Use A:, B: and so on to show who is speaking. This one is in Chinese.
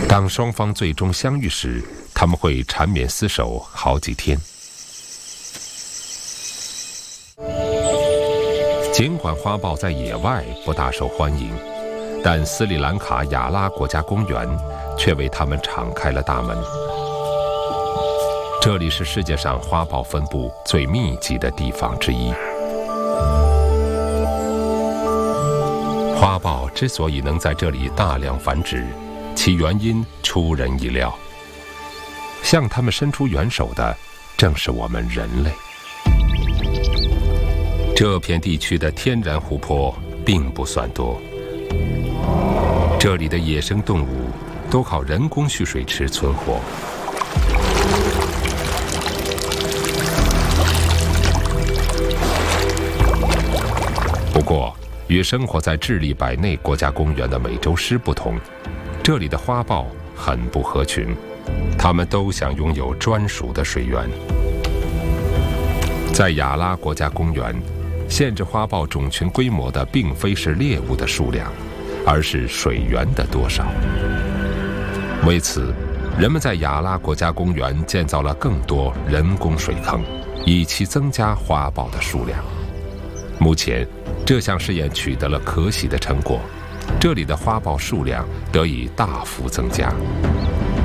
A: 当双方最终相遇时，他们会缠绵厮守好几天。尽管花豹在野外不大受欢迎，但斯里兰卡亚拉国家公园却为它们敞开了大门。这里是世界上花豹分布最密集的地方之一。花豹之所以能在这里大量繁殖，其原因出人意料。向它们伸出援手的，正是我们人类。这片地区的天然湖泊并不算多，这里的野生动物都靠人工蓄水池存活。不过，与生活在智利百内国家公园的美洲狮不同，这里的花豹很不合群，它们都想拥有专属的水源。在亚拉国家公园，限制花豹种群规模的并非是猎物的数量，而是水源的多少。为此，人们在亚拉国家公园建造了更多人工水坑，以期增加花豹的数量。目前，这项试验取得了可喜的成果，这里的花豹数量得以大幅增加。